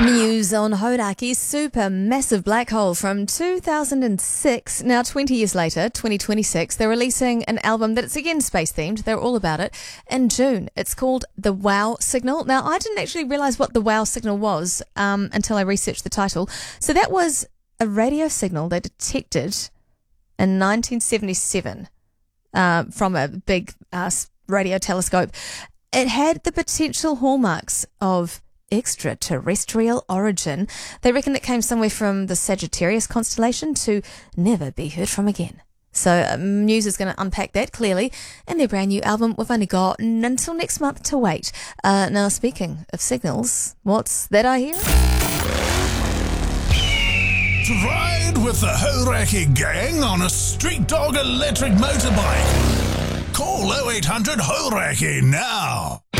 Muse on Horaki's supermassive black hole from 2006. Now, 20 years later, 2026, they're releasing an album that's again space themed. They're all about it. In June, it's called The Wow Signal. Now, I didn't actually realize what the Wow Signal was until I researched the title. So that was a radio signal they detected in 1977 from a big radio telescope. It had the potential hallmarks of extraterrestrial origin. They reckon it came somewhere from the Sagittarius constellation to never be heard from again. So Muse is going to unpack that clearly in their brand new album. We've only got until next month to wait. Now, speaking of signals, what's that I hear? To ride with the Horaki gang on a Street Dog electric motorbike. Call 0800 Horaki now.